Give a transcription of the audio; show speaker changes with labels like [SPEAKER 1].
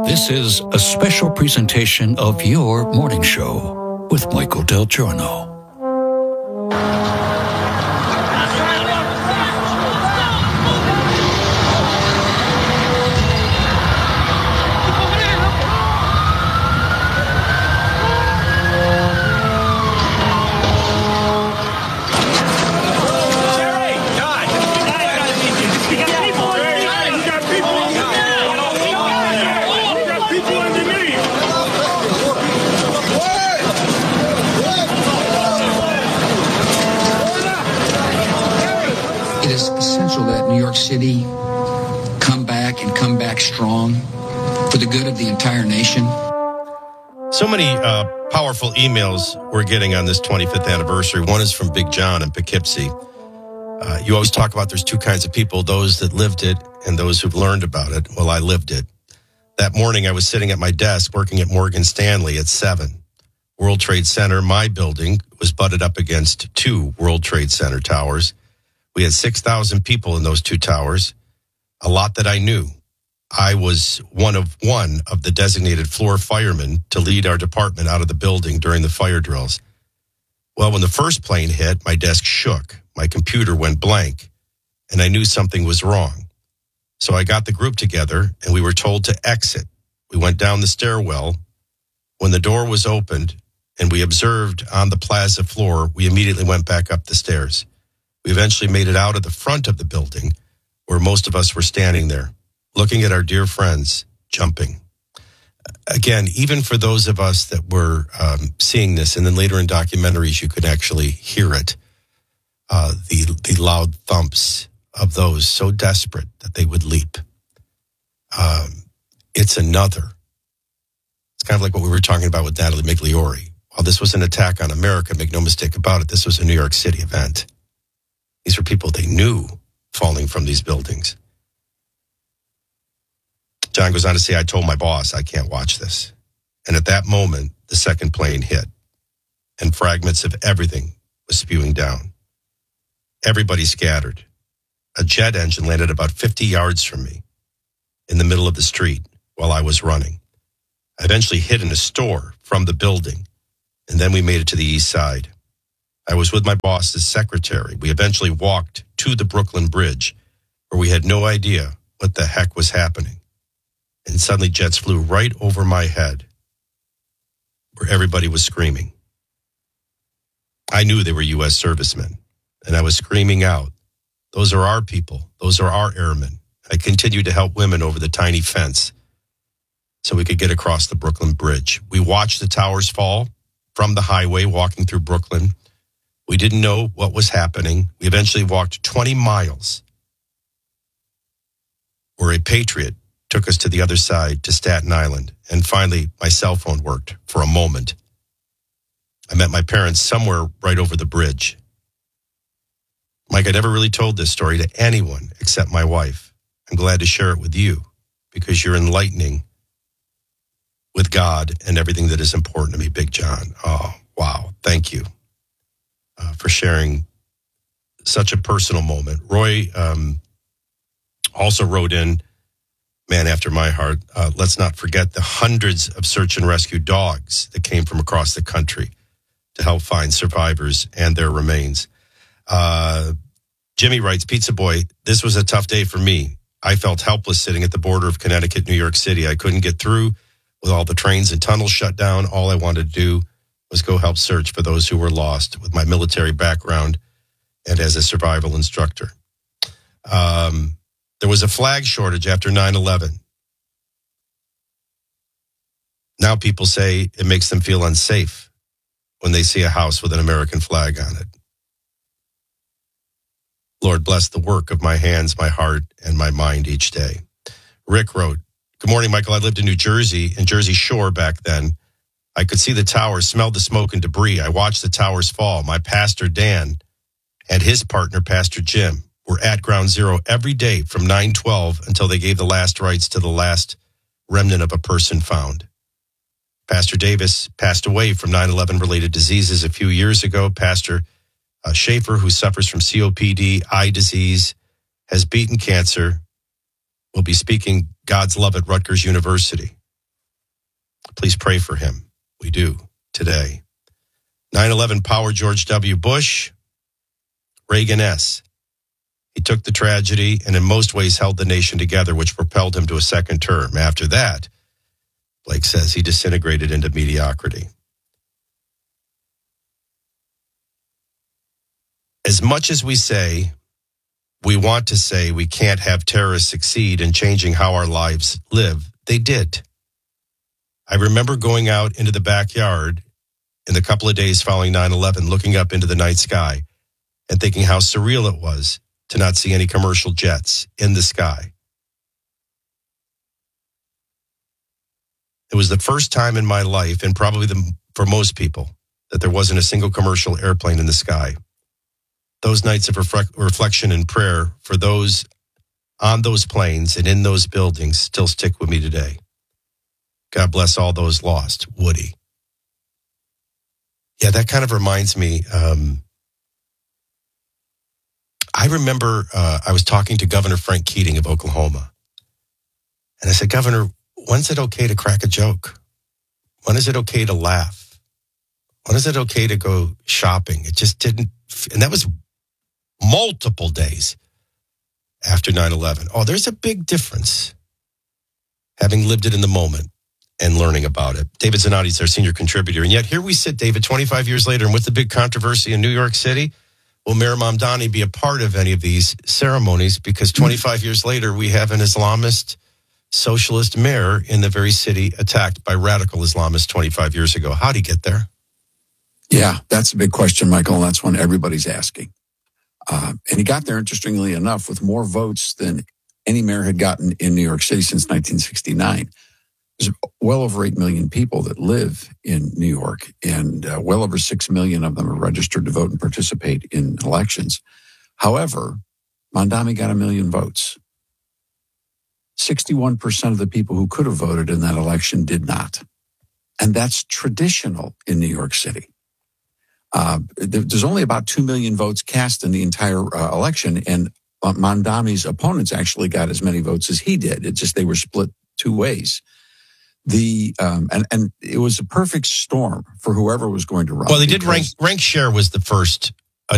[SPEAKER 1] This is a special presentation of Your Morning Show with Michael Del Giorno.
[SPEAKER 2] It is essential that New York City come back strong for the good of the entire nation.
[SPEAKER 3] So many powerful emails we're getting on this 25th anniversary. One is from Big John in Poughkeepsie. You always talk about there's two kinds of people, those that lived it and those who've learned about it. Well, I lived it. That morning, I was sitting at my desk working at Morgan Stanley at 7. World Trade Center, my building, was butted up against 2 World Trade Center towers. We had 6,000 people in those 2 towers, a lot that I knew. I was one of the designated floor firemen to lead our department out of the building during the fire drills. Well, when the first plane hit, my desk shook. My computer went blank, and I knew something was wrong. So I got the group together, and we were told to exit. We went down the stairwell. When the door was opened and we observed on the plaza floor, we immediately went back up the stairs. We eventually made it out of the front of the building where most of us were standing there, looking at our dear friends jumping. Again, even for those of us that were seeing this, and then later in documentaries, you could actually hear it, the loud thumps of those so desperate that they would leap. It's kind of like what we were talking about with Natalie Migliori. While this was an attack on America, make no mistake about it, this was a New York City event. These were people they knew falling from these buildings. John goes on to say, I told my boss, I can't watch this. And at that moment, the second plane hit, and fragments of everything was spewing down. Everybody scattered. A jet engine landed about 50 yards from me in the middle of the street while I was running. I eventually hid in a store from the building, and then we made it to the east side. I was with my boss's secretary. We eventually walked to the Brooklyn Bridge, where we had no idea what the heck was happening. And suddenly jets flew right over my head, where everybody was screaming. I knew they were U.S. servicemen, and I was screaming out, those are our people. Those are our airmen. I continued to help women over the tiny fence so we could get across the Brooklyn Bridge. We watched the towers fall from the highway walking through Brooklyn. We didn't know what was happening. We eventually walked 20 miles where a Patriot took us to the other side, to Staten Island. And finally, my cell phone worked for a moment. I met my parents somewhere right over the bridge. Mike, I never really told this story to anyone except my wife. I'm glad to share it with you because you're enlightening with God and everything that is important to me, Big John. Oh, wow. Thank you for sharing such a personal moment. Roy also wrote in, man after my heart, let's not forget the hundreds of search and rescue dogs that came from across the country to help find survivors and their remains. Jimmy writes, Pizza Boy, this was a tough day for me. I felt helpless sitting at the border of Connecticut, New York City. I couldn't get through with all the trains and tunnels shut down. All I wanted to do was go help search for those who were lost with my military background and as a survival instructor. There was a flag shortage after 9/11. Now people say it makes them feel unsafe when they see a house with an American flag on it. Lord, bless the work of my hands, my heart, and my mind each day. Rick wrote, good morning, Michael. I lived in New Jersey, in Jersey Shore back then. I could see the towers, smelled the smoke and debris. I watched the towers fall. My pastor, Dan, and his partner, Pastor Jim, were at Ground Zero every day from 9/12 until they gave the last rites to the last remnant of a person found. Pastor Davis passed away from 9/11 related diseases a few years ago. Pastor Schaefer, who suffers from COPD, eye disease, has beaten cancer, will be speaking God's love at Rutgers University. Please pray for him. We do today. 9/11 powered George W. Bush, Reagan S. He took the tragedy and in most ways held the nation together, which propelled him to a second term. After that, Blake says he disintegrated into mediocrity. As much as we say, we want to say we can't have terrorists succeed in changing how our lives live, they did. I remember going out into the backyard in the couple of days following 9/11, looking up into the night sky and thinking how surreal it was to not see any commercial jets in the sky. It was the first time in my life, and probably for most people, that there wasn't a single commercial airplane in the sky. Those nights of reflection and prayer for those on those planes and in those buildings still stick with me today. God bless all those lost. Woody. Yeah, that kind of reminds me. I remember I was talking to Governor Frank Keating of Oklahoma. And I said, Governor, when's it okay to crack a joke? When is it okay to laugh? When is it okay to go shopping? It just didn't. And that was multiple days after 9/11. Oh, there's a big difference having lived it in the moment and learning about it. David Zanotti is our senior contributor. And yet here we sit, David, 25 years later. And what's the big controversy in New York City? Will Mayor Mamdani be a part of any of these ceremonies? Because 25 years later, we have an Islamist socialist mayor in the very city attacked by radical Islamists 25 years ago. How'd he get there?
[SPEAKER 4] Yeah, that's a big question, Michael. And that's one everybody's asking. And he got there, interestingly enough, with more votes than any mayor had gotten in New York City since 1969. There's well over 8 million people that live in New York, and well over 6 million of them are registered to vote and participate in elections. However, Mamdani got 1 million votes. 61% of the people who could have voted in that election did not. And that's traditional in New York City. There's only about 2 million votes cast in the entire election, and Mamdani's opponents actually got as many votes as he did. It's just they were split two ways. And it was a perfect storm for whoever was going to run.
[SPEAKER 3] Well, they did rank share was the first